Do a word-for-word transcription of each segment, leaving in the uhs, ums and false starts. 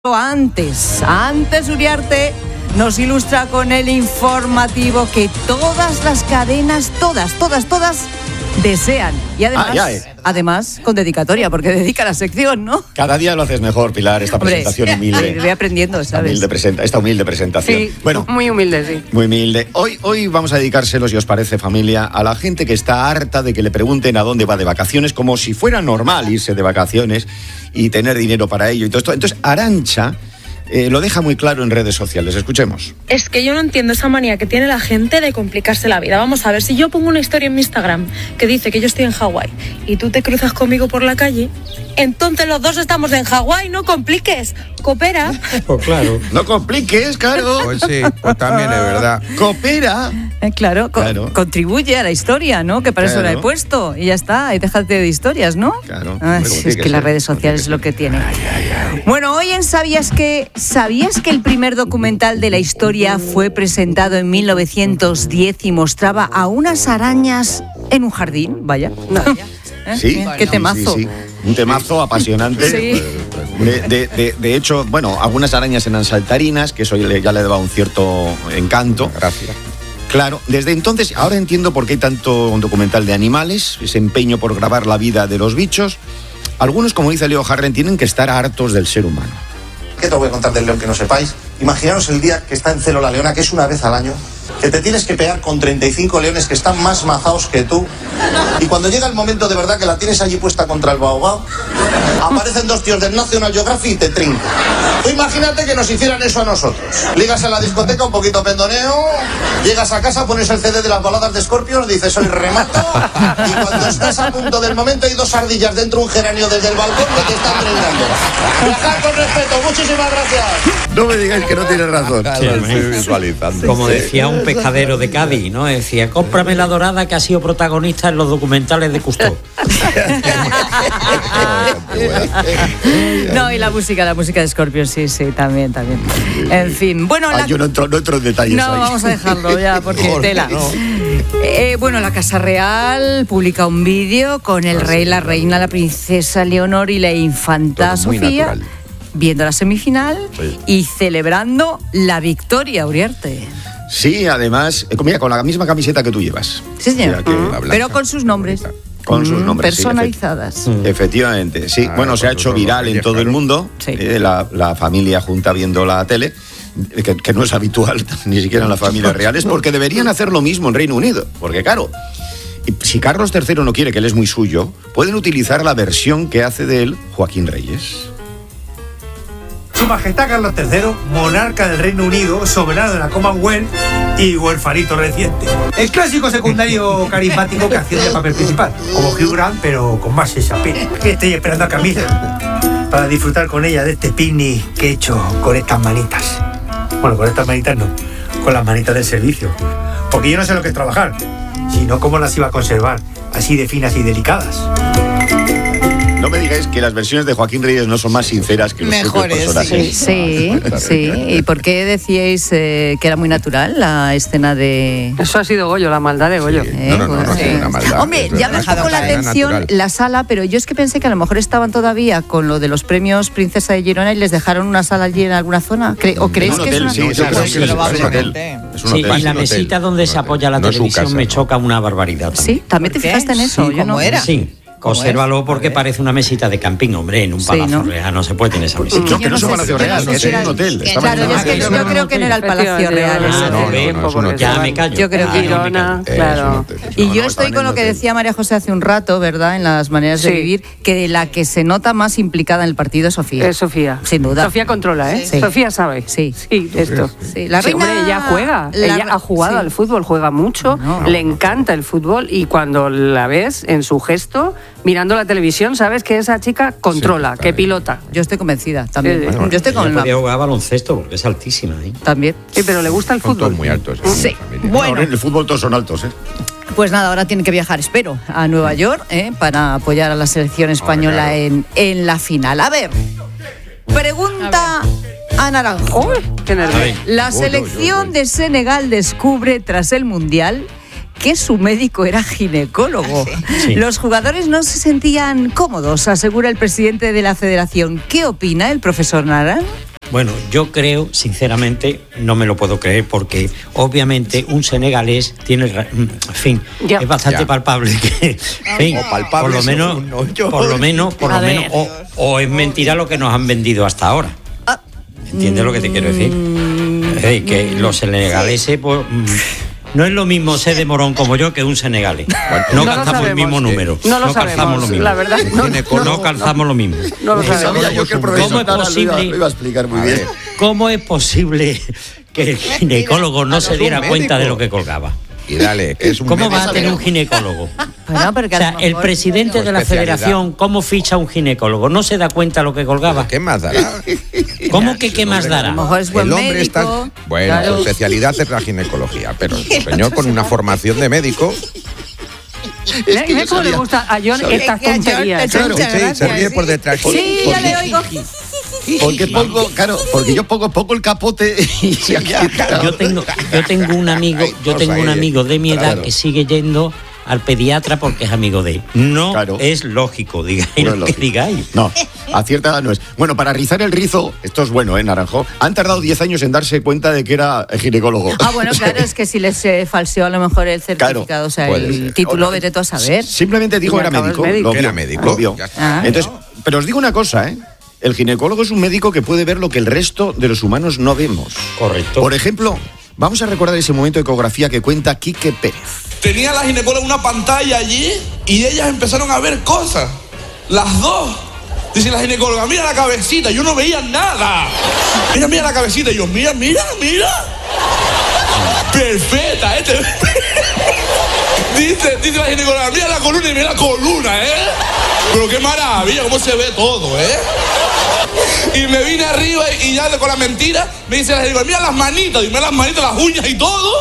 Antes, antes Uriarte nos ilustra con el informativo que todas las cadenas, todas, todas, todas desean. Y además, ah, ya, eh. además con dedicatoria, porque dedica la sección, ¿no? Cada día lo haces mejor, Pilar, esta Hombre, presentación humilde. Voy aprendiendo, ¿sabes? Humilde presenta, esta humilde presentación. Sí, bueno, muy humilde, sí. Muy humilde. Hoy, hoy vamos a dedicárselos, si os parece, familia, a la gente que está harta de que le pregunten a dónde va de vacaciones, como si fuera normal irse de vacaciones y tener dinero para ello y todo esto. Entonces, Arantxa Eh, lo deja muy claro en redes sociales. Escuchemos. Es que yo no entiendo esa manía que tiene la gente de complicarse la vida. Vamos a ver, si yo pongo una historia en mi Instagram que dice que yo estoy en Hawái y tú te cruzas conmigo por la calle, entonces los dos estamos en Hawái, no compliques, coopera. Pues claro. No compliques, claro. Pues sí, pues también es verdad. Coopera. Eh, claro, co- Claro. contribuye a la historia, ¿no? Que para eso Claro. la he puesto y ya está, y déjate de historias, ¿no? Claro. Ah, Hombre, sí, como tiene es que que las ser, redes como tiene sociales que es lo ser. que tienen. Bueno, hoy en ¿Sabías que ¿Sabías que el primer documental de la historia fue presentado en mil novecientos diez y mostraba a unas arañas en un jardín? Vaya. ¿Eh? Sí, Qué sí, temazo. sí, sí. Un temazo apasionante. Sí. De, de, de, de hecho, bueno, algunas arañas eran saltarinas, que eso ya le daba un cierto encanto. Gracias. Claro, desde entonces, ahora entiendo por qué hay tanto un documental de animales, ese empeño por grabar la vida de los bichos. Algunos, como dice Leo Harlem, tienen que estar hartos del ser humano. ¿Qué te voy a contar del león que no sepáis? Imaginaros el día que está en celo la leona, que es una vez al año, que te tienes que pegar con treinta y cinco leones que están más mazaos que tú, y cuando llega el momento de verdad que la tienes allí puesta contra el baobab, aparecen dos tíos del National Geographic y te trincan. Tú imagínate que nos hicieran eso a nosotros. Ligas a la discoteca, un poquito pendoneo, llegas a casa, pones el C D de las baladas de Scorpions, dices soy remato, y cuando estás a punto del momento hay dos ardillas dentro de un geranio desde el balcón que te están treinando. Viajar con respeto, muchísimas gracias. No me digáis que no tienes razón. Sí, lo estoy visualizando. Como decía un pescadero de Cádiz, ¿no? Decía, cómprame la dorada que ha sido protagonista en los documentales de Cousteau. No, y la música, la música de Scorpion, sí, sí, también, también. En fin, bueno... Ah, la... yo no entro, no entro en detalles No, ahí. vamos a dejarlo ya, porque Mejor, tela. no. Eh, bueno, la Casa Real publica un vídeo con el rey, la reina, la princesa Leonor y la infanta Todo muy Sofía natural. viendo la semifinal Sí. y celebrando la victoria, Uriarte. Sí, además, eh, mira, con la misma camiseta que tú llevas. Sí, señor. Mira que- La blanca. Pero con sus nombres. Con sus Mm, nombres, sí, personalizadas. efect- Efectivamente, sí. Ah, bueno, se ha con hecho sus viral nombres, en todo el claro. mundo. Sí. eh, la, la familia junta viendo la tele, eh, que, que no es habitual ni siquiera en las familias reales, porque deberían hacer lo mismo en Reino Unido. Porque, claro, y si Carlos tercero no quiere, que él es muy suyo, pueden utilizar la versión que hace de él Joaquín Reyes. Su Majestad Carlos tercero, monarca del Reino Unido, soberano de la Commonwealth y huerfanito reciente. El clásico secundario carismático que hacía de papel principal, como Hugh Grant, pero con más sensapil. Estoy esperando a Camila para disfrutar con ella de este picnic que he hecho con estas manitas. Bueno, con estas manitas no, con las manitas del servicio. Porque yo no sé lo que es trabajar, sino cómo las iba a conservar, así de finas y delicadas. No me digáis que las versiones de Joaquín Reyes no son más sinceras que los propios Mejores, personajes. Sí, sí. ¿Y por qué decíais eh, que era muy natural la escena de...? Eso ha sido Goyo, la maldad de Goyo. Eh, No, no, no, no, bueno, sí, una maldad. Hombre, Es llama un verdad. poco la Era atención natural. la sala, pero yo es que pensé que a lo mejor estaban todavía con lo de los premios Princesa de Girona y les dejaron una sala allí en alguna zona. Cre- ¿O creéis un que hotel, es sí, una... eso Claro, creo sí, que es un hotel. probablemente. Es un Sí, hotel. y la un hotel, mesita donde un se hotel. apoya la No es su televisión casa, me no. choca una barbaridad. también. Sí, también te ¿Por qué? fijaste en eso. Sí, yo ¿cómo no... era? Sí, ¿Cómo consérvalo es? porque A ver. parece una mesita de camping, hombre, en un Sí, palacio ¿no? real no se puede tener esa mesita. No, que no es un sé palacio si- yo real, no sé que es si un era- hotel. que Estaba Claro, en yo una- es que Ah, yo no, no, creo no, que no era el Palacio Efectivamente, Real. no, ese. Ah, no, no, ve, no, es un hotel. ya me callo. Yo creo Ah, que- no, me Girona, callo. claro. Es un hotel. Y No, yo no, estoy estaban con en lo que hotel. decía María José hace un rato, ¿verdad? En las maneras de Sí. vivir, que de la que se nota más implicada en el partido es Sofía. Es Sofía. Sin duda. Sofía controla, ¿eh? Sí. Sofía sabe. Sí. Sí, de esto. Sí, la Sí, reina- hombre, ella juega. la- ella ha jugado sí. al fútbol, juega mucho, No. le encanta el fútbol y cuando la ves en su gesto, mirando la televisión, sabes que esa chica controla, Sí, que está pilota. Yo estoy convencida también. Sí, sí. Yo estoy con Ella la... podía jugar a baloncesto porque es altísima, ¿eh? También. Sí, pero le gusta el Son todos fútbol. muy altos. ¿eh? Sí. La familia. Bueno. Ahora en el fútbol todos son altos, ¿eh? Pues nada, ahora tiene que viajar, espero, a Nueva York ¿eh? para apoyar a la selección española claro. en, en la final. A ver, pregunta a Naranjo. Uy, qué nervios. La Uy, uy, selección uy, uy. de Senegal descubre tras el Mundial que su médico era ginecólogo. Sí. Los jugadores no se sentían cómodos, asegura el presidente de la federación. ¿Qué opina el profesor Naran? Bueno, yo creo, sinceramente, no me lo puedo creer porque obviamente un senegalés tiene, en fin, Ya. es bastante Ya. palpable que, en fin, O palpable por lo menos, según, ¿no? Yo- por lo menos, por A lo ver. menos, o, o es mentira lo que nos han vendido hasta ahora. ¿Entiendes lo que te quiero decir? Es decir, que los senegaleses, pues, mm, no es lo mismo ser de Morón como yo que un senegalés. No, No lo calzamos el sabemos. mismo número. No lo calzamos sabemos, lo mismo. la verdad. No, No, no calzamos lo mismo. No lo Sabía sabemos. yo que el ¿Cómo profesor es Tara lo iba, posible? lo iba a explicar muy A bien. ver. ¿Cómo es posible que el ginecólogo no se diera un cuenta de médico. lo que colgaba? Y dale, que es un ¿Cómo va médico. a tener un ginecólogo? Bueno, porque O a sea, lo el mejor- presidente Su de la especialidad. federación, ¿cómo ficha un ginecólogo? ¿No se da cuenta lo que colgaba? ¿Qué más dará? ¿Cómo que qué más A dará? lo mejor es buen El hombre médico. está. Bueno, claro. su especialidad es la ginecología, pero el señor con una formación de médico. Mira, que mira yo cómo le sabía- gusta a John sabía- estas que a John tonterías. le ¿eh? Muchas Sí, se gracias, ríe sí. por detrás. Sí, ya le oigo. Porque pongo, claro, porque yo pongo, pongo el capote y ya, claro. Yo tengo, yo tengo un amigo, Ay, yo tengo un cosa, amigo de mi edad claro. que sigue yendo al pediatra porque es amigo de él. No Claro. es lógico, digáis No es lo que lógico. digáis. No, a cierta edad no es. Bueno, para rizar el rizo, esto es bueno, ¿eh, Naranjo? Han tardado diez años en darse cuenta de que era ginecólogo. Ah, bueno, claro, es que si les eh, falseó a lo mejor el certificado, Claro, o sea, puede el ser. título, Ahora, vete tú a saber. Simplemente dijo Y era acabas médico. médico. Lo Que vio, era médico, lo vio. ya está. Ah. Entonces, pero os digo una cosa, ¿eh? El ginecólogo es un médico que puede ver lo que el resto de los humanos no vemos. Correcto. Por ejemplo, vamos a recordar ese momento de ecografía que cuenta Quique Pérez. Tenía la ginecóloga una pantalla allí y ellas empezaron a ver cosas. Las dos. Dice la ginecóloga, mira la cabecita. Yo no veía nada. Mira, mira la cabecita. Y yo, mira, mira, mira. Perfecta, este. Dice, dice la ginecóloga, mira la columna y mira la columna, ¿eh? Pero qué maravilla, cómo se ve todo, ¿eh? Y me vine arriba y ya con la mentira me dice la ginecóloga, mira las manitas, dime las manitas, las uñas y todo.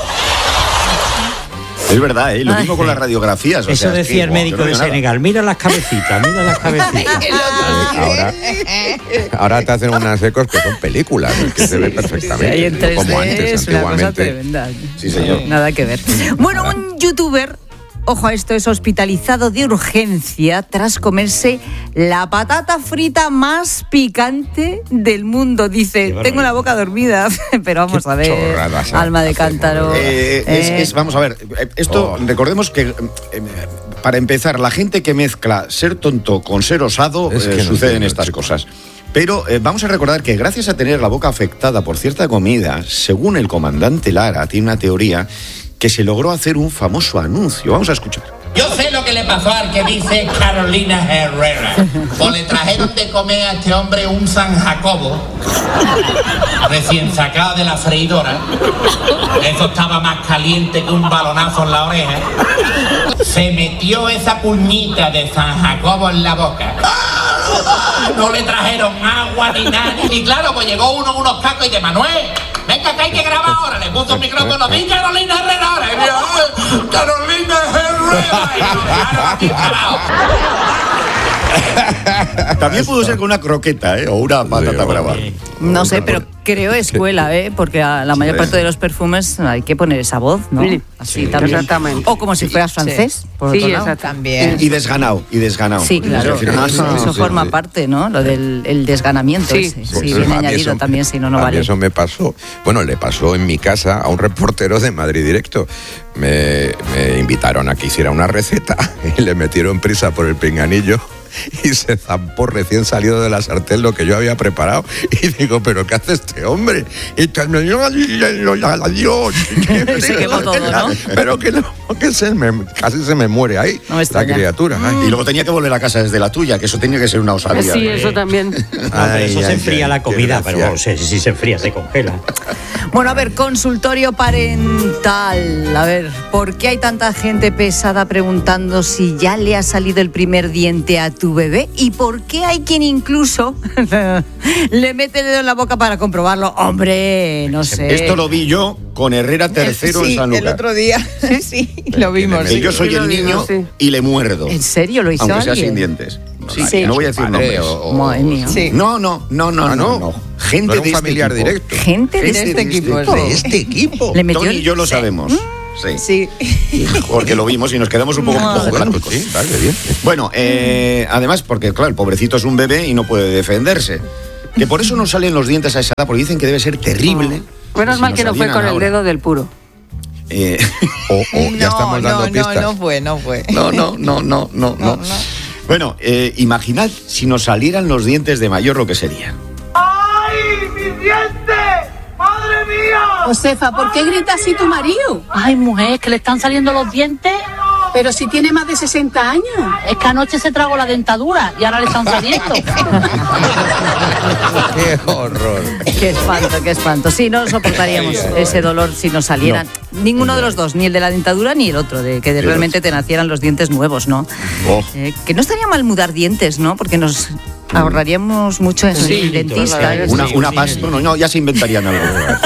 Es verdad, ¿eh? Lo mismo con las radiografías. o Eso sea, es decía que, el wow, yo médico no de veo nada. Senegal. Mira las cabecitas, mira las cabecitas. Ahora, ahora te hacen unas ecos que son películas, que se ve perfectamente. Ahí en no tres como D antes, es una cosa antiguamente. tremenda. Sí, señor. Nada que ver. Bueno, un youtuber, ojo a esto, es hospitalizado de urgencia tras comerse la patata frita más picante del mundo. Dice, Qué tengo la boca dormida, pero vamos Qué a ver, chorradas alma de hacemos, cántaro. Eh, es, Eh, es- vamos a ver, eh, esto, Oh. recordemos que, eh, eh, para empezar, la gente que mezcla ser tonto con ser osado, Es que eh, no suceden entiendo, estas chicos. cosas. Pero eh, vamos a recordar que gracias a tener la boca afectada por cierta comida, según el comandante Lara, tiene una teoría que se logró hacer un famoso anuncio. Vamos a escuchar. Yo sé lo que le pasó al que dice Carolina Herrera. O le trajeron de comer a este hombre un San Jacobo, recién sacado de la freidora. Eso estaba más caliente que un balonazo en la oreja. Se metió esa puñita de San Jacobo en la boca. No le trajeron agua ni nada. Y claro, pues llegó uno con unos tacos y de Manuel, venga que hay que grabar ahora. Le puso el micrófono, ¡di Carolina Herrera ahora! Y yo, ¡ay, Carolina Herrera! Y yo, claro, aquí parado. También pudo ser con una croqueta, ¿eh? O una patata brava. no sé, pero creo escuela, ¿eh? Porque a la mayor parte de los perfumes hay que poner esa voz, ¿no? Sí, Así sí, también. exactamente. O como si fueras francés, por Sí, otro lado. exacto. También. Y desganado, y desganado. Sí, claro. Es decir, ah, Eso, sí, eso sí, forma sí. parte, ¿no? Lo del el desganamiento Sí. ese. Sí, Pues bien a mí añadido eso- también, si no, no a mí vale. Eso me pasó. Bueno, le pasó en mi casa a un reportero de Madrid Directo. Me, me invitaron a que hiciera una receta y le metieron prisa por el pinganillo y se zampó recién salido de la sartén lo que yo había preparado. Y digo, ¿pero qué hace este hombre? Y terminó adiós. Se quemó todo, ¿no? Pero que no, que se me, casi se me muere ahí No me la extraña. criatura. Ay. Y luego tenía que volver a casa desde la tuya, que eso tenía que ser una osadía. Sí, eso también. No, pero Ay, eso se ay, enfría ay, la qué comida, pero gracia. bueno, si, si se enfría, se congela. Bueno, a ver, consultorio parental. A ver, ¿por qué hay tanta gente pesada preguntando si ya le ha salido el primer diente a tu bebé? ¿Y por qué hay quien incluso le mete el dedo en la boca para comprobarlo? Hombre, no sé. Esto lo vi yo con Herrera tercero sí, en San el Lucas. otro día. Sí, lo vimos. Que sí. yo soy Sí, lo el vi, niño sí. y le muerdo. ¿En serio lo hizo Aunque sea alguien? sin dientes. Sí, Sí. no voy a decir Padre, nombres. o- o- Madre mía. Sí. No, no, no, no, Ah, no, ¿no? no. Gente No era un de este familiar equipo. directo. Gente de De este, este equipo, tipo. sí. De este equipo. Le metió Tony y el- yo lo sabemos. Sí. Sí. Porque lo vimos y nos quedamos un poco Madre. ojopláticos. Sí, vale, bien. Bueno, eh, además, porque claro, el pobrecito es un bebé y no puede defenderse. Que por eso no salen los dientes a esa edad, porque dicen que debe ser terrible. Menos si mal nos que no fue salieran con ahora. el dedo del puro. Eh, O, o ya No, estamos dando no, pistas. no, no fue, no fue. no, no, no, no, no, no. Bueno, eh, imaginad si nos salieran los dientes de mayor lo que sería. ¡Ay, mis dientes! ¡Madre mía! Josefa, ¿por qué grita así tu marido? Ay, mujer, que le están saliendo los dientes. Pero si tiene más de sesenta años. Es que anoche se tragó la dentadura y ahora le están saliendo. ¡Qué horror! Qué espanto, qué espanto. Sí, no soportaríamos ese dolor si nos salieran. No. Ninguno de los dos, ni el de la dentadura ni el otro, de que de realmente te nacieran los dientes nuevos, ¿no? Oh. Eh, que no estaría mal mudar dientes, ¿no? Porque nos ahorraríamos mucho en Sí, el dentista. claro, ¿eh? Una, sí, una sí, pasta. sí. No, no, ya se inventarían algo.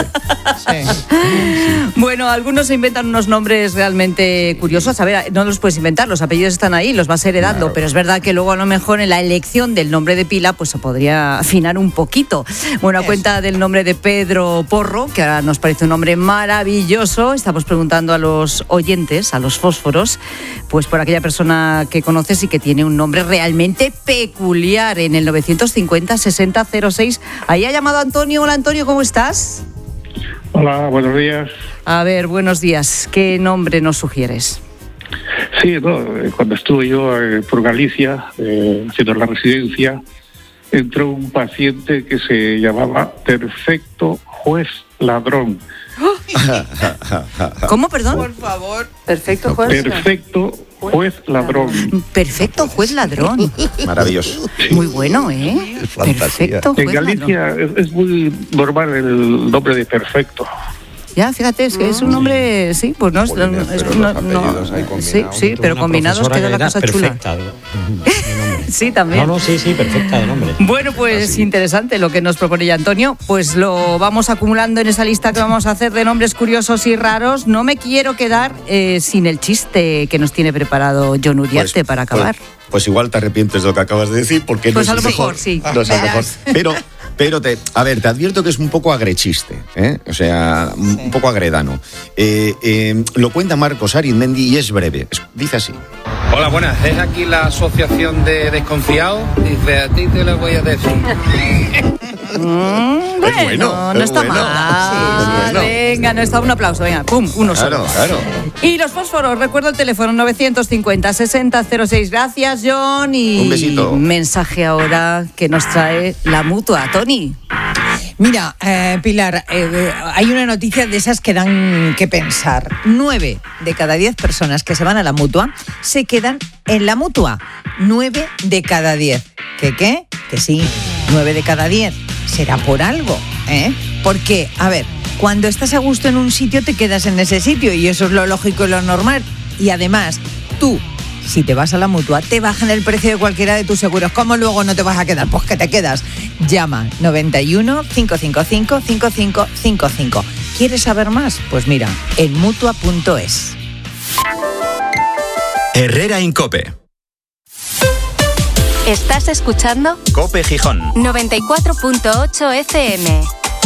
Bueno, algunos se inventan unos nombres realmente curiosos. A ver, no los puedes inventar, los apellidos están ahí, los vas heredando, Claro. pero es verdad que luego a lo mejor en la elección del nombre de pila pues se podría afinar un poquito. Bueno, a cuenta del nombre de Pedro Porro, que ahora nos parece un nombre maravilloso, estamos preguntando a los oyentes, a los fósforos, pues por aquella persona que conoces y que tiene un nombre realmente peculiar. En el novecientos cincuenta sesenta cero seis, ahí ha llamado Antonio. Hola Antonio, ¿cómo estás? Hola, buenos días. A ver, buenos días. ¿Qué nombre nos sugieres? Sí, no, eh, cuando estuve yo eh, por Galicia eh, haciendo la residencia, entró un paciente que se llamaba Perfecto Juez Ladrón. ¿Cómo, perdón? Por favor. Perfecto, juez. Perfecto Juez Ladrón. Perfecto juez ladrón. Maravilloso. Muy bueno, ¿eh? Perfecto En juez ladrón. Galicia es, es muy normal el nombre de Perfecto. Ya, fíjate, es que es un nombre, sí, pues no, es, Jolines, es- pero no- los no- apellidos ahí sí, combinados. sí, pero Una combinados profesora queda que la era cosa perfecta, chula. de nombre. Sí, también. No, no, sí, sí, perfecta de nombre. Bueno, pues interesante lo que nos propone ya Antonio. Pues lo vamos acumulando en esa lista que vamos a hacer de nombres curiosos y raros. No me quiero quedar eh, sin el chiste que nos tiene preparado Jon Uriarte para acabar. Pues, pues igual te arrepientes de lo que acabas de decir, porque Pues no a es lo el mejor, sí. No es el mejor. Verás. Pero, pero te, a ver, te advierto que es un poco agrechiste, ¿eh? O sea, un un poco agredano. Eh, eh, lo cuenta Marcos Arizmendi y es breve. Es- Dice así. Hola, buenas. ¿Es aquí la asociación de desconfiados? Dice, a ti te lo voy a decir. Mm, bueno, bueno, no es está bueno. mal. Sí, es bueno. Venga, no está un aplauso. Venga, pum, uno Claro, solo. claro. Y los fósforos, recuerdo el teléfono novecientos cincuenta sesenta cero seis. Gracias, John. Y Un besito. mensaje ahora que nos trae la mutua. Tony. Mira, eh, Pilar, eh, eh, hay una noticia de esas que dan que pensar. Nueve de cada diez personas que se van a la mutua se quedan en la mutua. Nueve de cada diez. ¿Qué qué? Que sí, nueve de cada diez. Será por algo, ¿eh? Porque, a ver, cuando estás a gusto en un sitio te quedas en ese sitio y eso es lo lógico y lo normal. Y además, tú, si te vas a la mutua, te bajan el precio de cualquiera de tus seguros. ¿Cómo luego no te vas a quedar? Pues que te quedas. Llama noventa y uno, cinco cinco cinco, cinco cinco cinco cinco. ¿Quieres saber más? Pues mira, en mutua punto es. Herrera Incope. Estás escuchando Cope Gijón. noventa y cuatro punto ocho F M.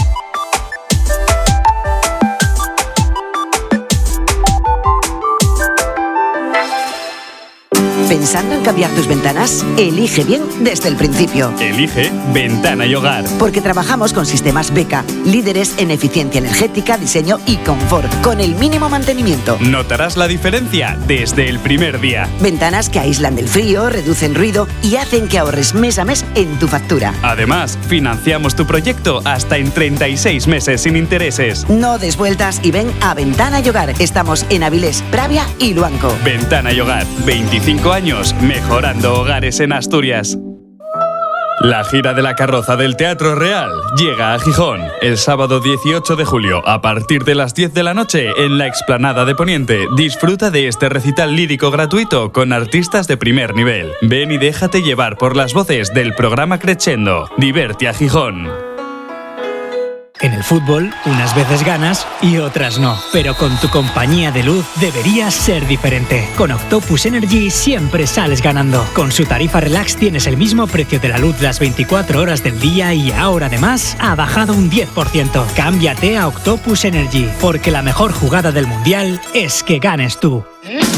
¿Pensando en cambiar tus ventanas? Elige bien desde el principio. Elige Ventana y Hogar. Porque trabajamos con sistemas Beka, líderes en eficiencia energética, diseño y confort, con el mínimo mantenimiento. Notarás la diferencia desde el primer día. Ventanas que aíslan del frío, reducen ruido y hacen que ahorres mes a mes en tu factura. Además, financiamos tu proyecto hasta en treinta y seis meses sin intereses. No des vueltas y ven a Ventana y Hogar. Estamos en Avilés, Pravia y Luanco. Ventana y Hogar, veinticinco años mejorando hogares en Asturias. La gira de la carroza del Teatro Real llega a Gijón el sábado dieciocho de julio a partir de las diez de la noche en la Explanada de Poniente. Disfruta de este recital lírico gratuito con artistas de primer nivel. Ven y déjate llevar por las voces del programa Crescendo. Diverte a Gijón. En el fútbol, unas veces ganas y otras no. Pero con tu compañía de luz deberías ser diferente. Con Octopus Energy siempre sales ganando. Con su tarifa Relax tienes el mismo precio de la luz las veinticuatro horas del día y ahora además ha bajado un diez por ciento. Cámbiate a Octopus Energy, porque la mejor jugada del mundial es que ganes tú.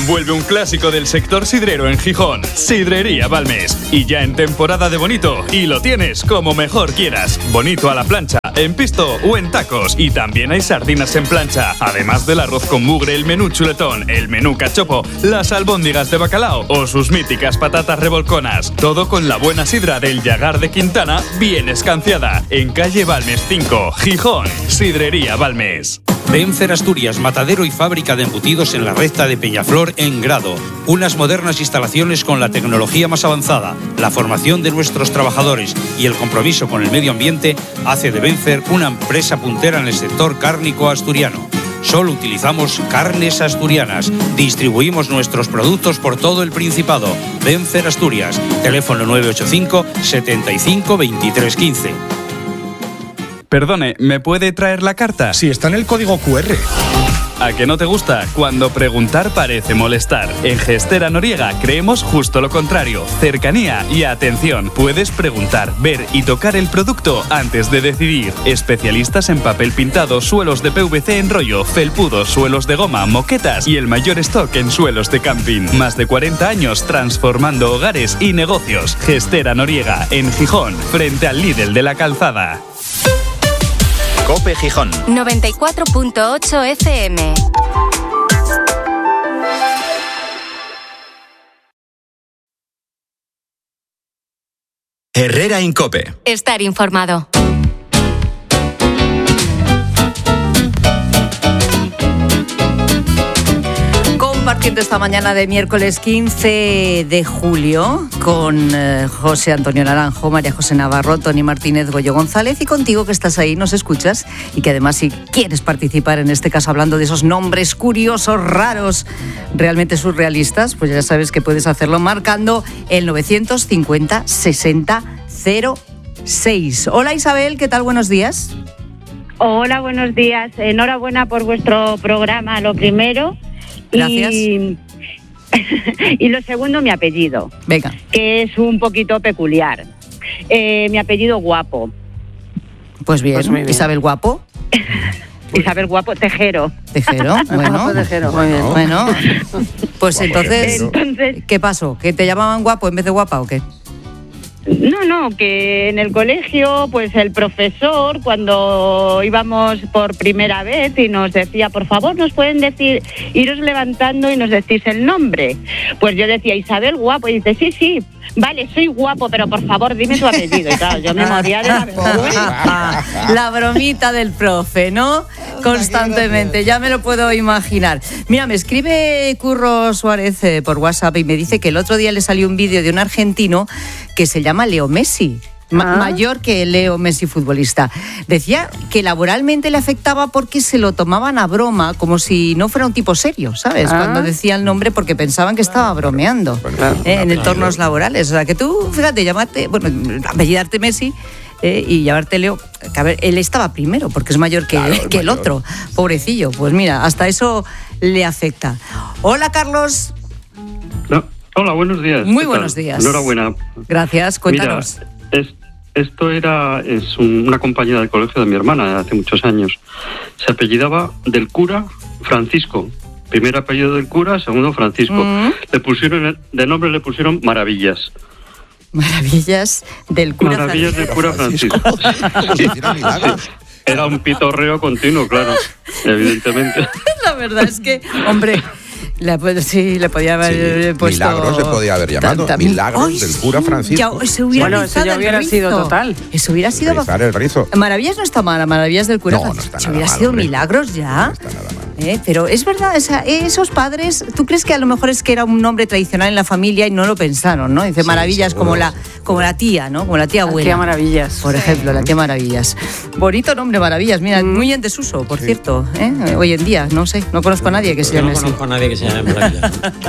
Vuelve un clásico del sector sidrero en Gijón, Sidrería Balmes. Y ya en temporada de bonito, y lo tienes como mejor quieras. Bonito a la plancha, en pisto o en tacos. Y también hay sardinas en plancha, además del arroz con mugre, el menú chuletón, el menú cachopo, las albóndigas de bacalao o sus míticas patatas revolconas. Todo con la buena sidra del Llagar de Quintana, bien escanciada. En calle Balmes cinco, Gijón, Sidrería Balmes. Vencer Asturias, matadero y fábrica de embutidos en la recta de Peñaflor en Grado. Unas modernas instalaciones con la tecnología más avanzada, la formación de nuestros trabajadores y el compromiso con el medio ambiente hace de Vencer una empresa puntera en el sector cárnico asturiano. Solo utilizamos carnes asturianas. Distribuimos nuestros productos por todo el Principado. Vencer Asturias. Teléfono nueve ocho cinco, setenta y cinco, veintitrés quince. Perdone, ¿me puede traer la carta? Sí, está en el código cu erre. ¿A que no te gusta? Cuando preguntar parece molestar. En Gestera Noriega creemos justo lo contrario. Cercanía y atención. Puedes preguntar, ver y tocar el producto antes de decidir. Especialistas en papel pintado, suelos de pe ve ce en rollo, felpudos, suelos de goma, moquetas y el mayor stock en suelos de camping. Más de cuarenta años transformando hogares y negocios. Gestera Noriega, en Gijón, frente al Lidl de la Calzada. COPE Gijón noventa y cuatro punto ocho efe eme. Herrera en COPE. Estar informado. Compartiendo esta mañana de miércoles quince de julio con eh, José Antonio Naranjo, María José Navarro, Tony Martínez, Goyo González y contigo que estás ahí, nos escuchas y que además si quieres participar en este caso hablando de esos nombres curiosos, raros, realmente surrealistas, pues ya sabes que puedes hacerlo marcando el novecientos cincuenta sesenta cero seis. Hola Isabel, ¿qué tal? Buenos días. Hola, buenos días. Enhorabuena por vuestro programa, lo primero. Gracias. Y, y lo segundo, mi apellido. Venga. Que es un poquito peculiar. Eh, mi apellido Guapo. Pues bien, pues bien. Isabel Guapo. Isabel Guapo Tejero. Tejero, bueno. Tejero. Muy bien. Bueno, pues Guapo entonces, entonces, ¿qué pasó? ¿Que te llamaban guapo en vez de guapa o qué? No, no, que en el colegio, pues el profesor, cuando íbamos por primera vez y nos decía, por favor, nos pueden decir, iros levantando y nos decís el nombre. Pues yo decía, Isabel Guapo, y dice, sí, sí, vale, soy guapo, pero por favor, dime tu apellido. Y claro, yo me moría de la vergüenza. La bromita del profe, ¿no? Constantemente, ya me lo puedo imaginar. Mira, me escribe Curro Suárez eh, por WhatsApp y me dice que el otro día le salió un vídeo de un argentino que se llama Leo Messi. Ma- Ah. mayor que Leo Messi futbolista. Decía que laboralmente le afectaba porque se lo tomaban a broma, como si no fuera un tipo serio, ¿sabes? Ah. Cuando decía el nombre porque pensaban que estaba bromeando eh, en entornos laborales. O sea, que tú, fíjate, llamarte, bueno, apellidarte Messi eh, y llamarte Leo, que a ver, él estaba primero porque es mayor que, Claro, que el mayor. otro. Pobrecillo, pues mira, hasta eso le afecta. Hola, Carlos. No. Hola, buenos días. Muy ¿Qué buenos tal? días. Enhorabuena. Gracias, cuéntanos. Mira, es, esto era es un- una compañera del colegio de mi hermana de hace muchos años. Se apellidaba del cura Francisco. Primer apellido del cura, segundo Francisco. Mm. Le pusieron de nombre le pusieron Maravillas. Maravillas del cura Maravillas del cura Francisco. Sí, sí. Era un pitorreo continuo, claro, evidentemente. La verdad es que, hombre, le, pu- sí, le podía haber Sí, puesto... Milagros se podía haber llamado. Ta- ta- Milagros Ay, del cura Francisco. Ya, se hubiera Bueno, eso rizado ya el hubiera sido rizo. total. Eso hubiera sido... Rizar el rizo. Maravillas no está mala, Maravillas del cura No, no Francisco. está Si nada hubiera mal, sido hombre. Milagros ya. Eh, pero es verdad, esa- esos padres, ¿tú crees que a lo mejor es que era un nombre tradicional en la familia y no lo pensaron, ¿no? Dice Maravillas seguro. como la, como la tía, ¿no? Como la tía La abuela. tía Maravillas. Por ejemplo, la tía Maravillas. Bonito nombre, Maravillas. Mira, muy en desuso, por cierto. ¿eh? Hoy en día, no sé, no conozco a nadie que se Yo no llame así. conozco a nadie que se llame Maravilla.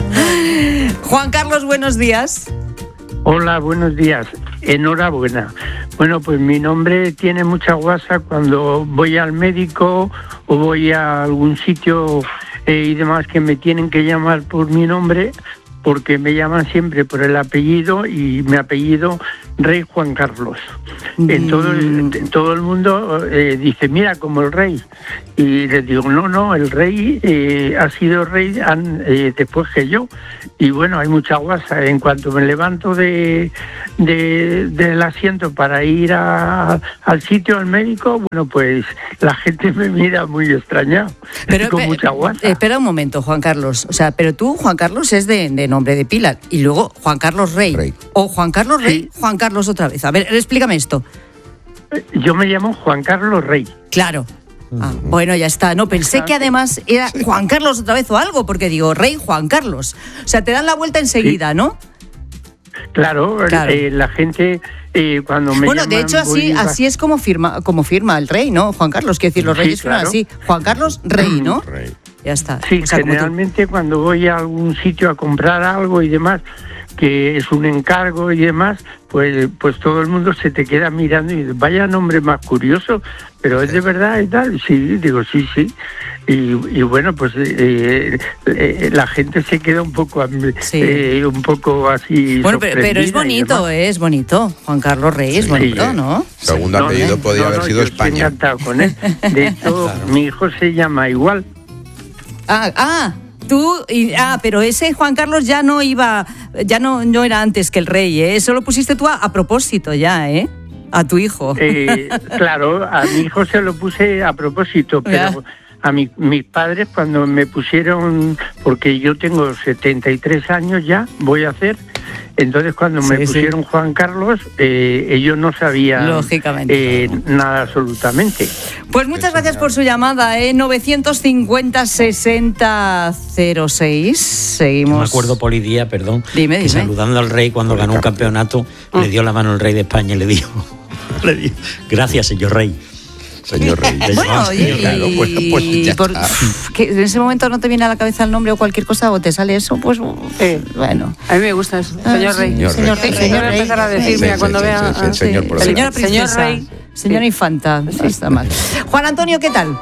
Juan Carlos, buenos días. Hola, buenos días. Enhorabuena. Bueno, pues mi nombre tiene mucha guasa cuando voy al médico o voy a algún sitio eh, y demás que me tienen que llamar por mi nombre, porque me llaman siempre por el apellido y mi apellido Rey Juan Carlos. Mm. En todo el, en todo el mundo eh, dice, mira, como el rey. Y les digo, no, no, el rey eh, ha sido rey an, eh, después que yo. Y bueno, hay mucha guasa. En cuanto me levanto de, de, del asiento para ir a, al sitio, al médico, bueno, pues la gente me mira muy extrañado. Pero, con pe, mucha guasa. Espera un momento, Juan Carlos. O sea, pero tú, Juan Carlos, es de, de nombre de pila. Y luego Juan Carlos Rey. Rey. O Juan Carlos Rey, sí. Juan Carlos otra vez. A ver, explícame esto. Yo me llamo Juan Carlos Rey. Claro. Ah, bueno, ya está. No, pensé que además era Juan Carlos otra vez o algo, porque digo, Rey Juan Carlos. O sea, te dan la vuelta enseguida, sí. ¿no? Claro, claro. Eh, la gente eh, cuando me Bueno, llaman, de hecho, así voy... así es como firma como firma el rey, ¿no? Juan Carlos, quiere decir, los reyes sí, claro. Firman así. Juan Carlos Rey, ¿no? Rey. Ya está. Sí, o sea, generalmente cuando voy a algún sitio a comprar algo y demás, que es un encargo y demás, pues pues todo el mundo se te queda mirando y dice, vaya nombre más curioso, pero es de verdad y tal. Sí, digo, sí, sí. Y, y bueno, pues eh, eh, la gente se queda un poco sí. eh, un poco así. Bueno, pero, pero es bonito, eh, es bonito. Juan Carlos Rey sí, es bonito, sí. ¿no? Segundo no, apellido no, podía no, haber no, sido España. Encantado con él. De hecho, claro. Mi hijo se llama igual. Ah, ah. Tú, y, ah, pero ese Juan Carlos ya no iba, ya no, no era antes que el rey, ¿eh? Eso lo pusiste tú a, a propósito ya, ¿eh? A tu hijo. Eh, claro, a mi hijo se lo puse a propósito, pero ya. A mi, mis padres cuando me pusieron, porque yo tengo setenta y tres años ya, voy a hacer, entonces cuando sí, me pusieron sí. Juan Carlos, eh, ellos no sabían Lógicamente, eh, nada absolutamente. Pues muchas gracias por su llamada, ¿eh? novecientos cincuenta sesenta cero seis. Seguimos. Yo me acuerdo, Polidía, perdón, dime, que dime. saludando al rey cuando ganó un campeonato, mm. le dio la mano al rey de España y le dijo, le dijo gracias, señor rey. Señor Rey. Bueno, oye, y, claro, bueno, pues ya por, que en ese momento no te viene a la cabeza el nombre o cualquier cosa o te sale eso, pues eh, bueno. A mí me gusta eso. Señor ah, Rey. Señor, señor Rey. Señor Rey. Empezar a decir, mira, sí, cuando sí, vea... Sí, sí, sí, señor, ah, sí. Señora princesa. Señor Rey. Señora sí. Infanta. Sí. No está mal. Juan Antonio, ¿qué tal?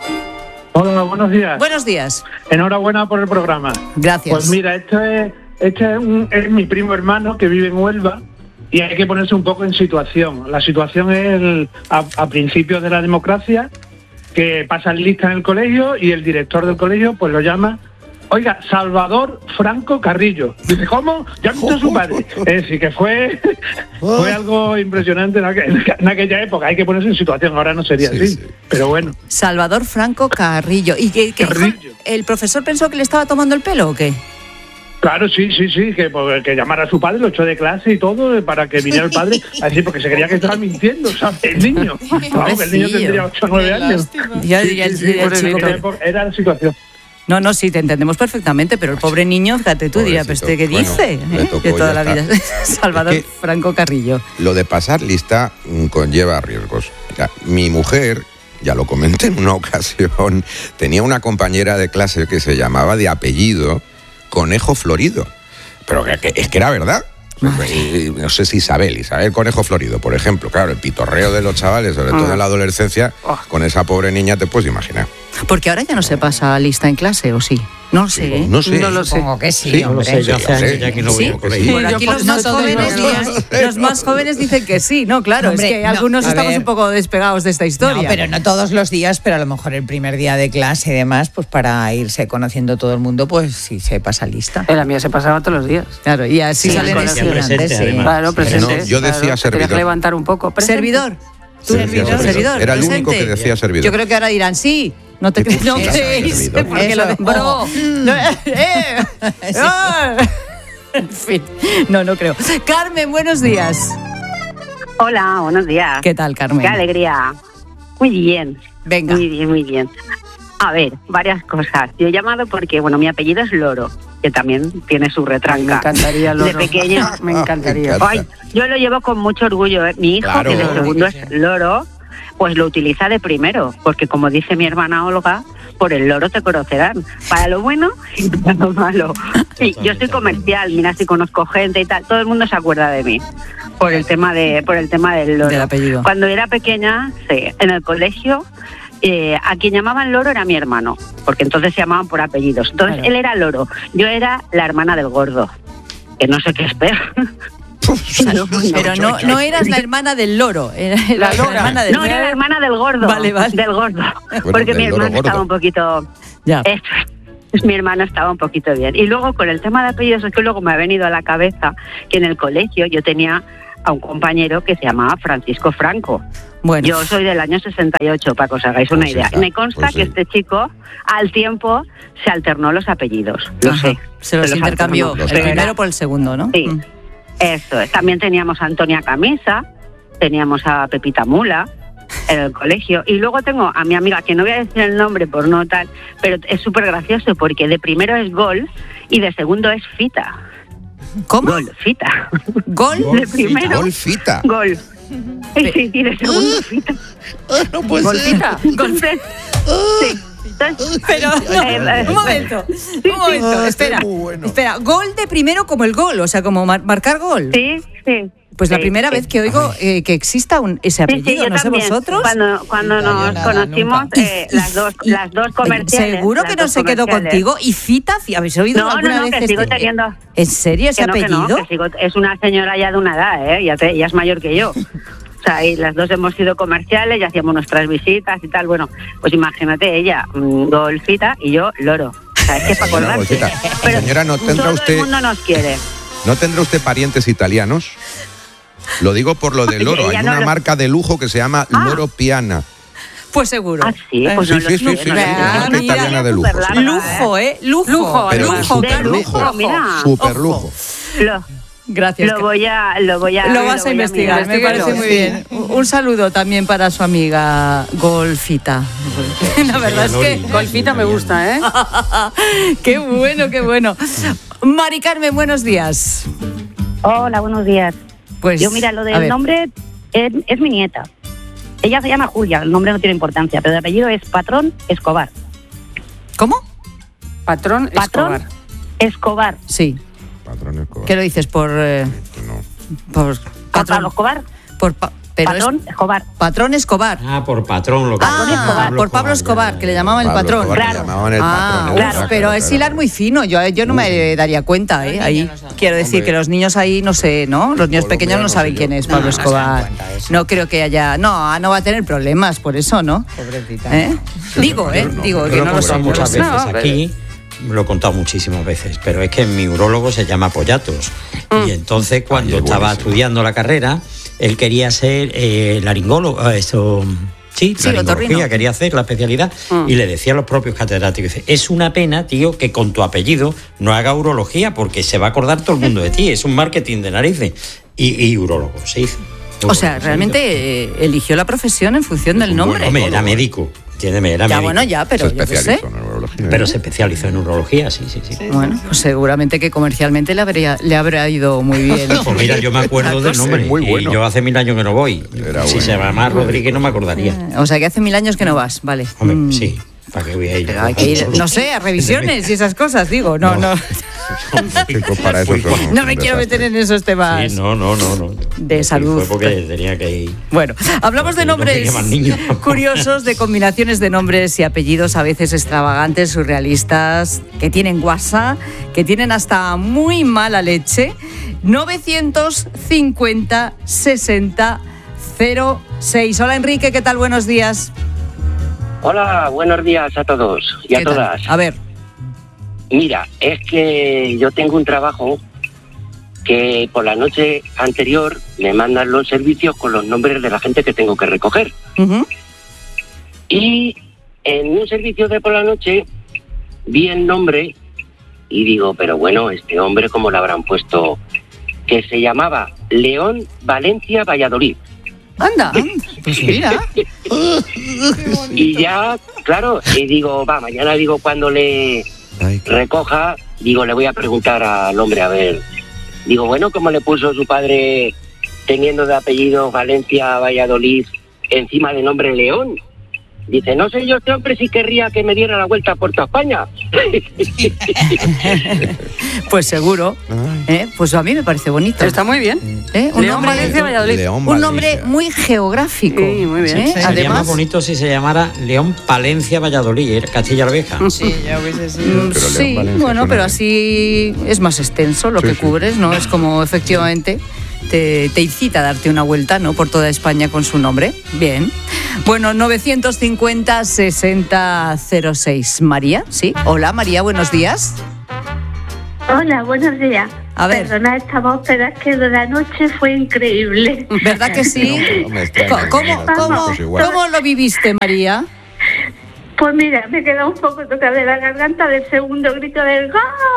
Hola, buenos días. Buenos días. Enhorabuena por el programa. Gracias. Pues mira, esto es, este es, un, es mi primo hermano que vive en Huelva. Y hay que ponerse un poco en situación. La situación es el, a, a principios de la democracia, que pasan lista en el colegio y el director del colegio pues lo llama, oiga, Salvador Franco Carrillo. Dice, ¿cómo? Ya visto a su padre. Es decir, que fue, fue algo impresionante en, aqu- en aquella época. Hay que ponerse en situación, ahora no sería sí, así. Sí. Pero bueno. Salvador Franco Carrillo. ¿Y que, que Carrillo. El profesor pensó que le estaba tomando el pelo o qué? Claro, sí, sí, sí, que, que llamara a su padre, lo echó de clase y todo, para que viniera el padre, así porque se creía que estaba mintiendo, ¿sabes? El niño. Vamos, el niño tendría ocho o nueve años. Ya, sí, ya, sí, ya, sí, chico, era la situación. No, no, sí, te entendemos perfectamente, pero el pobre niño, fíjate tú, dirías, ¿pero este qué dice? Bueno, ¿eh? De toda la vida. Salvador es que Franco Carrillo. Lo de pasar lista conlleva riesgos. Ya, mi mujer, ya lo comenté en una ocasión, tenía una compañera de clase que se llamaba de apellido Conejo Florido, pero que, que, es que era verdad. Madre. No sé si Isabel, Isabel Conejo Florido, por ejemplo. Claro, el pitorreo de los chavales, sobre todo en la adolescencia, oh. con esa pobre niña te puedes imaginar. Porque ahora ya no se pasa lista en clase, ¿o sí? No lo sé, ¿eh? No sé. No lo sé. Supongo que sí, sí hombre. No lo sé, yo hace años ya que no voy a por ahí. Por aquí los más, jóvenes, los, los más jóvenes dicen que sí, no, claro, hombre, es que no, algunos estamos ver. un poco despegados de esta historia. No, pero no todos los días, pero a lo mejor el primer día de clase y demás, pues para irse conociendo todo el mundo, pues sí se pasa lista. En la mía se pasaba todos los días. Claro, y así sí, salen estudiantes. Sí. Claro, presente. No, yo decía claro, servidor. Tenías que levantar un poco. Presente. Servidor. ¿Tú? Servidor. servidor. servidor. Era el presente. único que decía servidor. Yo creo que ahora dirán sí. No te crees, no creéis, porque lo de bro. No, eh, no. En fin, no, no creo. Carmen, buenos días. Hola, buenos días. ¿Qué tal, Carmen? Qué alegría. Muy bien. Venga. Muy bien, muy bien. A ver, varias cosas. Yo he llamado porque, bueno, mi apellido es Loro, que también tiene su retranca. Me encantaría Loro. De pequeña. Me encantaría. Ay, yo lo llevo con mucho orgullo. ¿eh? Mi hijo, claro, que de segundo es Loro, pues lo utiliza de primero, porque como dice mi hermana Olga, por el loro te conocerán, para lo bueno y para lo malo. Sí, yo soy comercial, mira si conozco gente y tal, todo el mundo se acuerda de mí por el tema de por el tema del loro. Del apellido. Cuando era pequeña, sí, en el colegio eh, a quien llamaban Loro era mi hermano, porque entonces se llamaban por apellidos. Entonces Claro. él era Loro, yo era la hermana del gordo, que no sé qué es peor. Claro, pues Pero no, no eras la hermana del loro, era la, la hermana del No, era la hermana del gordo. Vale, vale. Del gordo. Bueno, porque del mi loro hermano gordo. estaba un poquito. Ya. Eso es, mi hermano estaba un poquito bien. Y luego con el tema de apellidos, es que luego me ha venido a la cabeza que en el colegio yo tenía a un compañero que se llamaba Francisco Franco. Bueno. Yo soy del año sesenta y ocho, para que os hagáis una Pues idea. está, Me consta pues que sí. este chico, al tiempo, se alternó los apellidos. Lo Ajá. sé. Se los intercambió, alternó. el Pero primero era- por el segundo, ¿no? Sí. Mm. Eso es. También teníamos a Antonia Camisa, teníamos a Pepita Mula en el colegio. Y luego tengo a mi amiga, que no voy a decir el nombre por no tal, pero es súper gracioso porque de primero es Gol y de segundo es Fita. ¿Cómo? Gol, Fita. ¿Gol? De primero. Golfita. Gol. Y, sí, y de segundo Fita. No puede Golfita. Entonces, sí. Entonces, Pero, no, eh, eh, un momento, un momento, Ah, espera, qué bueno. espera, gol de primero como el gol, o sea, como mar- marcar gol. Sí, sí. Pues la Sí, primera sí. vez que oigo eh, que exista un, ese Sí, sí, apellido, yo no sé también. vosotros. Cuando, cuando nos conocimos, eh, las dos, las dos comerciales. Seguro que las no dos se quedó comerciales. contigo. Y Fita, ¿habéis oído No, alguna no, no, vez que sigo este- teniendo. ¿En serio ese Que no, que apellido? no, que sigo- es una señora ya de una edad, ¿eh? Ya, te- ya es mayor que yo. O sea, y las dos hemos sido comerciales, ya hacíamos nuestras visitas y tal. Bueno, pues imagínate, ella, mm, Golfita, y yo, Loro. O sea, es que es para Señora acordarse. Golfita, Pero señora, ¿no tendrá todo usted- el mundo nos quiere. ¿No tendrá usted parientes italianos? Lo digo por lo del loro. Hay Ella no una lo- marca de lujo que se llama Loro Piana. Pues seguro. Ah, sí, Eh, pues Sí, no sí, lo sí, sé, sí, sí, no sí, lo sé. una marca Una italiana de lujo. superlarga, Lujo, ¿eh? Lujo, Lujo, lujo, además. lujo, De claro. lujo, mira. Super lujo. Lo, Gracias. lo voy a, lo voy a. Lo vas a voy investigar, me mirar. parece muy bien. Un un saludo también para su amiga Golfita. La verdad es que Golfita me gusta, ¿eh? qué bueno, qué bueno. Mari Carmen, buenos días. Hola, buenos días. Pues, Yo, mira, lo a del ver. nombre es, es mi nieta. Ella se llama Julia, el nombre no tiene importancia, pero el apellido es Patrón Escobar. ¿Cómo? Patrón, Patrón Escobar. Escobar. Sí. Patrón Escobar. ¿Qué lo dices? Por. eh, por ¿Por patrón. Pablo Escobar? Por pa- pero es- Patrón Escobar. patrón Escobar. Ah, por patrón. Lo que Ah, por Pablo Escobar, que le llamaban el Pablo patrón. Escobar, que le llamaban el Ah, patrón, claro, claro, pero claro, es claro. hilar muy fino. Yo, yo no me daría cuenta, ¿eh? Ahí quiero decir Hombre. que los niños ahí, no sé, ¿no? Los niños pequeños no no saben sé quién yo. es Pablo No, no se dan Escobar. cuenta de eso. No creo que haya. No, no va a tener problemas por eso, ¿no? Pobrecita. ¿Eh? Digo, ¿eh? Digo que Yo no lo lo he sé. contado no lo muchas sé. veces No, aquí, lo he contado muchísimas veces, pero es que mi urólogo se llama Pollatos. Y entonces cuando Ay, es estaba buenísimo. estudiando la carrera, él quería ser eh, laringólogo, eh, eso... Sí, Sí, laringología, otorrino. quería hacer la especialidad Mm. y le decía a los propios catedráticos, dice, es una pena, tío, que con tu apellido no haga urología porque se va a acordar todo el mundo de ti, es un marketing de narices. Y, y urólogo se hizo. O sea, realmente eh, eligió la profesión en función del nombre. Hombre, era médico, entiéndeme, era Ya, médico. bueno, ya, pero Se yo qué sé. especializó en neurología. Pero se especializó en urología, sí, sí, sí. Bueno, pues seguramente que comercialmente le, habría, le habrá ido muy bien. Pues mira, yo me acuerdo del nombre. muy bueno. Y yo hace mil años que no voy. Era si bueno. se llama Rodríguez no me acordaría. O sea, que hace mil años que no vas, vale. Hombre, Mm. sí. ¿Para qué voy a ir? Pero hay que ir, no sé, a revisiones y esas cosas, digo. No, no, Chicos, para eso somos no un me quiero desastre. meter en esos temas Sí, no, no, no, no. de salud. Fue porque tenía que ir. Bueno, hablamos de No quería nombres más niños. curiosos, de combinaciones de nombres y apellidos a veces extravagantes, surrealistas, que tienen guasa, que tienen hasta muy mala leche. novecientos cincuenta sesenta cero seis. Hola Enrique, ¿qué tal? Buenos días. Hola, buenos días a todos y a ¿Qué tal? todas. A ver. Mira, es que yo tengo un trabajo que por la noche anterior me mandan los servicios con los nombres de la gente que tengo que recoger. Ujú. Y en un servicio de por la noche vi el nombre y digo, pero bueno, este hombre, ¿cómo le habrán puesto? Que se llamaba León Valencia Valladolid. Anda, pues mira. Y ya, claro, y digo, va, mañana digo cuando le recoja, digo, le voy a preguntar al hombre, a ver. Digo, bueno, ¿cómo le puso su padre teniendo de apellido Valencia Valladolid encima del nombre León? Dice, no sé yo, este hombre sí querría que me diera la vuelta por toda España. Pues seguro. ¿eh? Pues a mí me parece bonito. Está muy bien. ¿Eh? Un León, nombre, Valencia, Valladolid. León, un nombre Valencia. muy geográfico. Sí, muy bien. ¿eh? Sería Además, más bonito si se llamara León Palencia Valladolid, ¿eh? Castilla la Vieja. Sí, ya hubiese sido. mm, Pero León, sí, Valencia, bueno, suena pero bien. así es más extenso lo Sí, que sí. cubres, ¿no? Es como efectivamente te, te incita a darte una vuelta, ¿no? Por toda España con su nombre. Bien. Bueno, novecientos cincuenta sesenta cero seis. María, ¿sí? Hola, María, buenos días. Hola, buenos días. A ver. Perdona esta voz, pero es que de la noche fue increíble. ¿Verdad que sí? No, no me extraña, ¿Cómo, mira, cómo, pues igual. cómo lo viviste, María? Pues mira, me quedó un poco tocada de la garganta del segundo grito del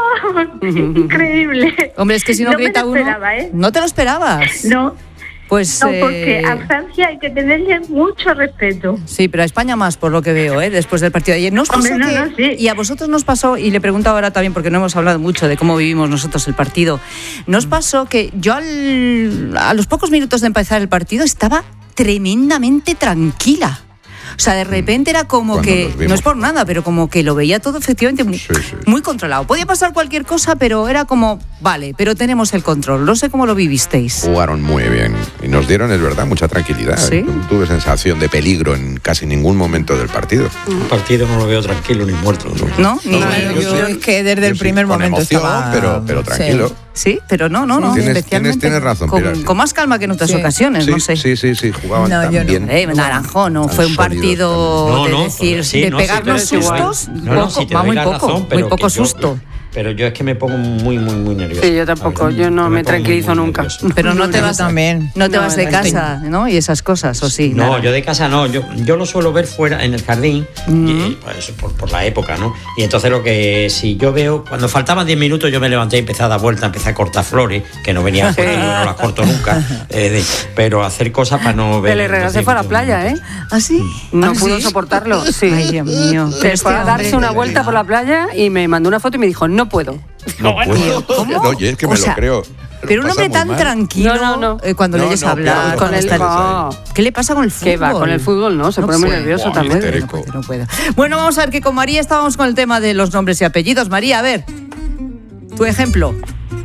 ¡gol! Increíble. Hombre, es que si no, No me grita lo uno... esperaba, ¿eh? ¿No te lo esperabas? No, Pues... no, porque eh, a Francia hay que tenerle mucho respeto. Sí, pero a España más, por lo que veo, ¿eh? Después del partido de ayer. ¿Nos pasó Hombre, no, que- no, sí. Y a vosotros nos pasó, y le pregunto ahora también, porque no hemos hablado mucho de cómo vivimos nosotros el partido, nos pasó que yo al- a los pocos minutos de empezar el partido estaba tremendamente tranquila. O sea, de repente era como Cuando que, nos vimos. no es por nada, pero como que lo veía todo efectivamente muy, Sí, sí. muy controlado. Podía pasar cualquier cosa, pero era como, vale, pero tenemos el control. No sé cómo lo vivisteis. Jugaron muy bien y nos dieron, es verdad, mucha tranquilidad. ¿Sí? No tuve sensación de peligro en casi ningún momento del partido. Un partido no lo veo tranquilo ni muerto. ¿no? ¿No? Ni- No, Claro, yo yo sí. es que desde el Yo sí, primer con momento emoción, estaba... pero- pero tranquilo. Sí. Sí, pero no, no, no. Tienes- especialmente tienes- tienes razón, con, Pilar. con más calma que en otras Sí. ocasiones, Sí, no sé. sí, sí, sí, jugaban No, tan yo no. bien. Eh, Naranjo, no Tan fue un sólidos partido No, de no, decir, sí, de no, sí, pegarnos pero es igual. sustos, No, no, poco, sí te va doy muy la poco, razón, pero muy poco que yo- susto. Pero yo es que me pongo muy, muy, muy nervioso. Sí, yo tampoco, La verdad, yo no me pongo tranquilizo muy, muy nunca. nervioso. Pero no te Yo vas también. no te No, vas de estoy- casa, ¿no? Y esas cosas, o sí. No, nada. yo de casa no, yo, yo lo suelo ver fuera en el jardín, Mm. y, pues, por, por la época, ¿no? Y entonces lo que si yo veo, cuando faltaban diez minutos yo me levanté y empecé a dar vueltas, empecé a cortar flores, que no venía porque yo no las corto nunca, eh, de- pero hacer cosas para no ver. El Herrera los se fue a la diez playa, ¿eh? ¿Ah, sí? No ¿Ah, pudo sí? soportarlo. Sí. Ay, Dios mío. Se Pero fue este a darse hombre- una vuelta por la playa y me mandó una foto y me dijo, no puedo. No puedo. ¿Cómo? Oye, es que me O sea, lo creo. Pero un Pasa hombre muy tan mal. tranquilo No, no, no. eh, cuando No, le oyes no, hablar. claro, cuando con el- está- no. ¿Qué le pasa con el fútbol? ¿Qué va? Con el fútbol no, se pone muy puede. nervioso Buah, también. histérico. No puede, no puede. Bueno, vamos a ver que con María estábamos con el tema de los nombres y apellidos. María, a ver, tu ejemplo.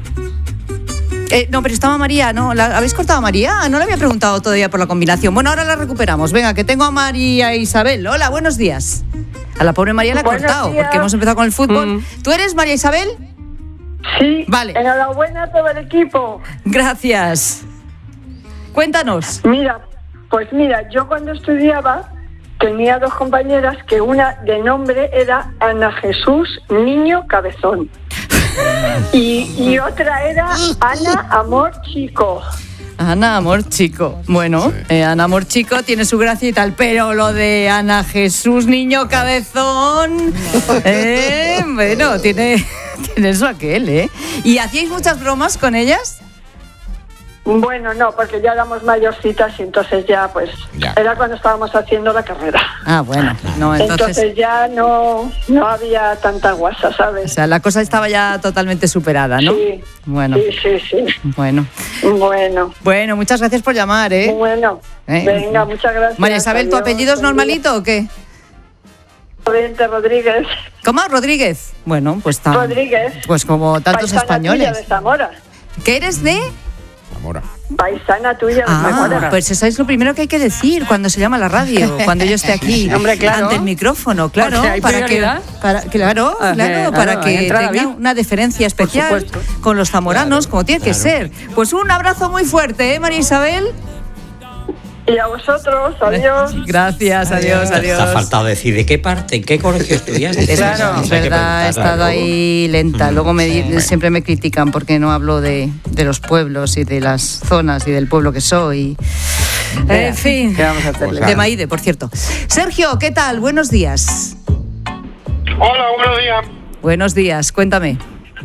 Eh, no, pero estaba María, ¿no? ¿La, ¿Habéis cortado a María? No le había preguntado todavía por la combinación. Bueno, ahora la recuperamos. Venga, que tengo a María Isabel. Hola, buenos días. A la pobre María la he Buenos cortado días. porque hemos empezado con el fútbol. Mm. ¿Tú eres María Isabel? Sí, Vale. enhorabuena a todo el equipo. Gracias. Cuéntanos. Mira, pues mira, yo cuando estudiaba tenía dos compañeras que una de nombre era Ana Jesús Niño Cabezón y, y otra era Ana Amor Chico. Ana Amor Chico. Bueno, eh, Ana Amor Chico tiene su gracia y tal, pero lo de Ana Jesús Niño Cabezón, eh, bueno, tiene, tiene eso aquel, ¿eh? ¿Y hacíais muchas bromas con ellas? Bueno, no, porque ya éramos mayorcitas y entonces ya, pues, Ya. era cuando estábamos haciendo la carrera. Ah, bueno, no, Entonces, entonces... ya no, no había tanta guasa, O ¿sabes? sea, la cosa estaba ya totalmente superada, ¿no? Sí, Bueno, sí, sí, sí. bueno. Bueno, Bueno, muchas gracias por llamar, ¿eh? bueno. Eh. Venga, muchas gracias. María Isabel, ¿tu Adiós, apellido es buen día. normalito o qué? Rodríguez Rodríguez. ¿Cómo? ¿Rodríguez? Bueno, pues tan... Rodríguez. Pues como tantos Paisana españoles. tuya de Zamora. ¿Qué eres de...? Zamora. Paisana tuya de Ah, Zamora. pues eso es lo primero que hay que decir cuando se llama la radio, cuando yo esté aquí, Hombre, claro. ante el micrófono, claro, Porque hay para que, prioridad. para, claro, Ah, claro, claro, para ahí que entra tenga David. una deferencia especial supuesto. con los zamoranos, como tiene que ser. Pues un abrazo muy fuerte, ¿eh, María Isabel? Y a vosotros, adiós. Gracias, adiós, Te adiós. ha faltado decir de qué parte, en qué colegio estudiaste. Es, Eso es hay que verdad, he preguntarla estado luego. ahí lenta. Luego me, di- Bueno. siempre me critican porque no hablo de, de los pueblos y de las zonas y del pueblo que soy. En fin, ¿Qué vamos a hacerle? de Maide, por cierto. Sergio, ¿qué tal? Buenos días. Hola, buenos días. Buenos días, cuéntame.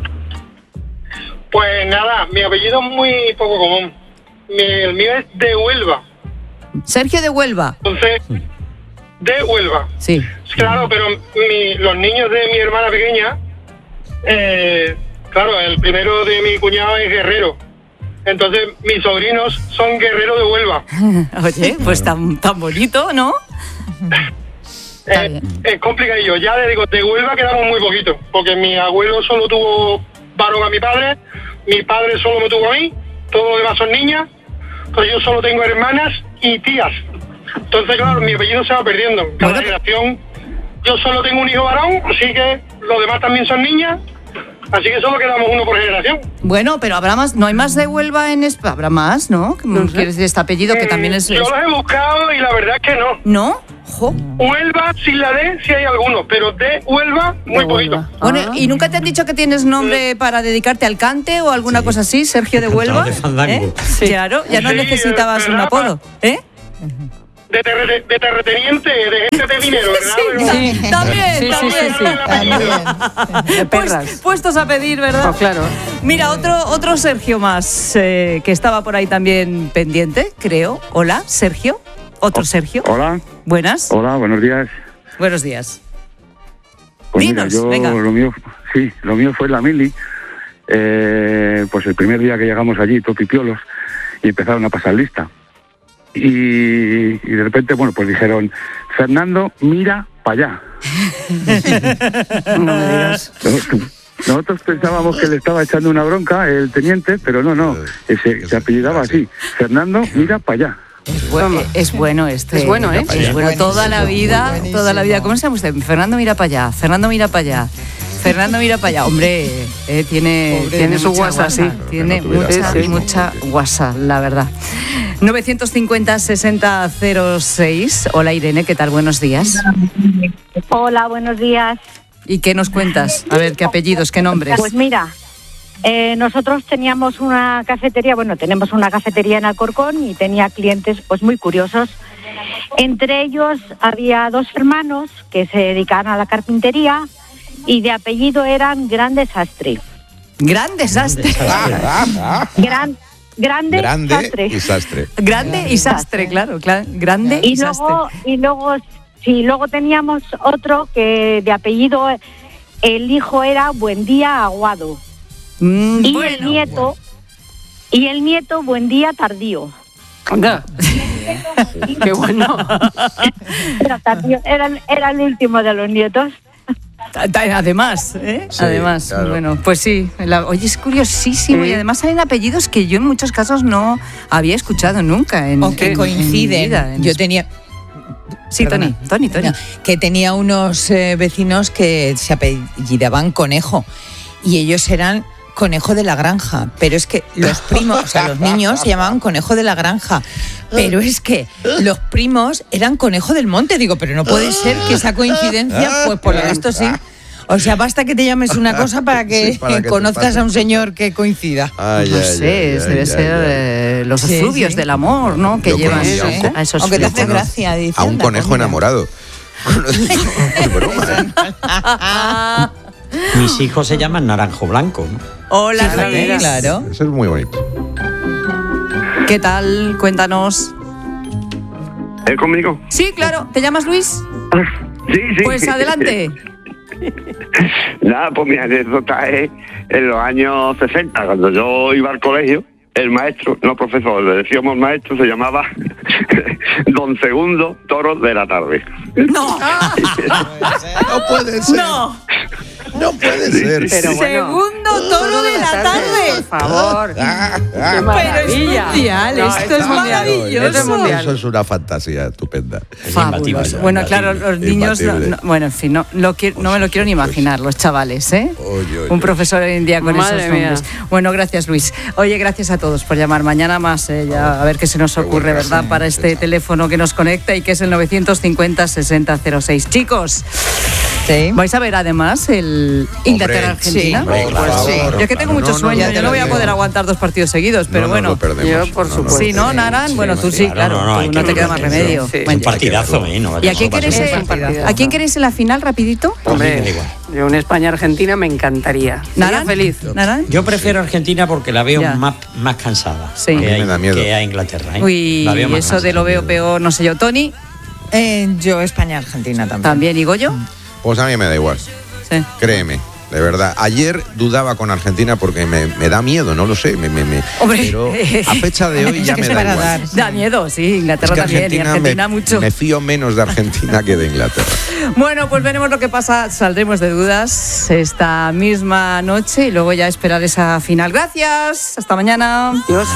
Pues nada, mi apellido es muy poco común. Mi- el mío es de Huelva. Sergio de Huelva. Entonces, de Huelva. Sí. Claro, pero mi- los niños de mi hermana pequeña, eh, claro, el primero de mi cuñado es guerrero. Entonces, mis sobrinos son guerreros de Huelva. Oye, pues tan, tan bonito, ¿no? Eh, es complicadillo. Ya le digo, de Huelva quedamos muy poquito, porque mi abuelo solo tuvo varón a mi padre, mi padre solo me tuvo a mí, todos los demás son niñas, entonces yo solo tengo hermanas y tías. Entonces, claro, mi apellido se va perdiendo. Cada generación, yo solo tengo un hijo varón, así que los demás también son niñas, así que solo quedamos uno por generación. Bueno, pero habrá más, no hay más de Huelva en España, habrá más, ¿no? ¿Quieres decir este apellido que Eh, también es... Yo los he buscado y la verdad es que no. ¿No? Jo. Huelva, sin la D, sí hay algunos, pero de Huelva, muy poquito. Bueno, ¿y nunca te han dicho que tienes nombre para dedicarte al cante o alguna cosa así, Sergio de Huelva? de fandango. ¿Eh? Claro, ya no Sí, necesitabas es un verdad, apodo, ¿eh? De, terre- de terrateniente, de gente de dinero, ¿verdad? Sí, Pero- también, Sí, sí, también. sí, sí. Pues- puestos a pedir, ¿verdad? Pues claro. Mira, otro, otro Sergio más eh, que estaba por ahí también pendiente, creo. Hola, Sergio. Otro Sergio. Hola. Buenas. Hola, buenos días. Buenos días. Pues Dinos, mira, yo venga. lo mío, sí, lo mío fue en la mili. Eh, pues el primer día que llegamos allí, topipiolos, y empezaron a pasar lista. Y, y de repente, bueno, pues dijeron, Fernando, mira para allá. No me digas. Nosotros, nosotros pensábamos que le estaba echando una bronca el teniente, pero no, no, ese, se apellidaba así, Fernando, mira para allá. Bueno, es bueno este. Es bueno, ¿eh? Es bueno toda la vida, Buenísimo. toda la vida. ¿Cómo se llama usted? Fernando mira para allá, Fernando mira para allá. Fernando mira para allá, hombre, eh, tiene, Pobre, tiene su mucha guasa, sí. Tiene no tuviera mucha, sadismo, mucha guasa, la verdad. novecientos cincuenta, sesenta, cero seis. Hola Irene, ¿qué tal? Buenos días. Hola, buenos días. ¿Y qué nos cuentas? A ver, ¿qué apellidos, qué nombres? Pues mira, eh, nosotros teníamos una cafetería, bueno, tenemos una cafetería en Alcorcón y tenía clientes pues muy curiosos. Entre ellos había dos hermanos que se dedicaban a la carpintería y de apellido eran Gran Desastre. Gran desastre. Gran, grande, Grande Sastre. y sastre. Grande y sastre, claro, claro. Grande y, Y sastre. luego, y luego, sí, luego teníamos otro que de apellido, el hijo era Buendía Aguado. Mm, y bueno, el nieto, y el nieto Buendía Tardío. Anda. Qué bueno. Era, tardío, era, era el último de los nietos. Además, ¿eh? Sí, además, claro. bueno, pues sí. La, oye, es curiosísimo Sí. y además salen apellidos que yo en muchos casos no había escuchado nunca. En, O que en- en mi coinciden. vida, en Yo es- tenía... Sí, Perdona. Tony, Tony, Tony. No, que tenía unos eh, vecinos que se apellidaban Conejo y ellos eran Conejo de la Granja, pero es que los primos, o sea, los niños se llamaban Conejo de la Granja, pero es que los primos eran Conejo del Monte. Digo, pero no puede ser que esa coincidencia, pues por lo visto sí. O sea, basta que te llames una cosa para que, Sí, para que te conozcas pase. a un señor que coincida. Ay, no ay, sé, ay, debe ay, ser ay, ay. eh, los Sí, efluvios sí. del amor, ¿no? Que Yo llevan conocí a un ¿eh? co- a esos Aunque te flujos. hace gracia, dice. A un anda, conejo pues mira. enamorado. De broma, ¿eh? Mis hijos se llaman Naranjo Blanco. ¿no? Hola, Sí, Luis. Claro. Eso es muy bonito. ¿Qué tal? Cuéntanos. ¿Es conmigo? Sí, claro. ¿Te llamas Luis? Sí, sí. Pues adelante. Nada, pues mi anécdota es en los años sesenta, cuando yo iba al colegio, el maestro, no profesor, le decíamos maestro, se llamaba Don Segundo Toro de la Tarde. No. No puede ser. No. No puede ser. Pero bueno. Segundo toro de la tarde. Por favor. Ah, Qué ah. maravilla. mundial, No, esto es mundial. maravilloso. Esto es mundial. Eso es una fantasía estupenda. Es Fabuloso. imbatible. Bueno, claro, los niños, no- Imbatible. no- bueno, en fin, no, lo qui- no me lo quiero ni imaginar, los chavales, ¿eh? Oye, oye, Un profesor hoy en día con Madre esos mía. nombres. Bueno, gracias, Luis. Oye, gracias a todos por llamar. Mañana más, ¿eh? Ya, a ver qué se nos ocurre, bueno, ¿verdad? sí, Para este sí. teléfono que nos conecta y que es el novecientos cincuenta, sesenta, cero seis. Chicos, Sí. vais a ver además el Inglaterra-Argentina. Hombre, Pues claro, sí. Yo es que tengo claro. mucho No, no, sueño, no, yo no voy a no, poder no. aguantar dos partidos seguidos, pero No, no bueno. lo perdemos. Yo, por No, no, supuesto. Sí, ¿no, Naran? Bueno, tú sí, claro. No, no, hay tú que no te queda más verlo. remedio. Sí. Es Bueno, un partidazo, ¿eh? No ¿Y a quién vayamos queréis a en, pasar. ¿a quién queréis en la final, rapidito? A mí me da Hombre, igual. yo una España-Argentina me encantaría. Sería ¿Naran? feliz. ¿Naran? Yo prefiero Argentina porque la veo Ya. más, más cansada Sí. que, A mí a, me da miedo. que a Inglaterra. ¿eh? Uy, La veo más eso de cansada. lo veo peor, no sé yo. Tony, Eh, yo España-Argentina también. también. ¿Y Goyo? Pues a mí me da igual. Sí. Créeme. de verdad. Ayer dudaba con Argentina porque me, me da miedo, no lo sé, me, me, me, Hombre, pero a fecha de hoy ya me da igual. Dar. Da miedo, sí, Inglaterra es que también Argentina y Argentina me, mucho. Me fío menos de Argentina que de Inglaterra. Bueno, pues veremos lo que pasa, saldremos de dudas esta misma noche y luego ya esperar esa final. Gracias, hasta mañana. Dios.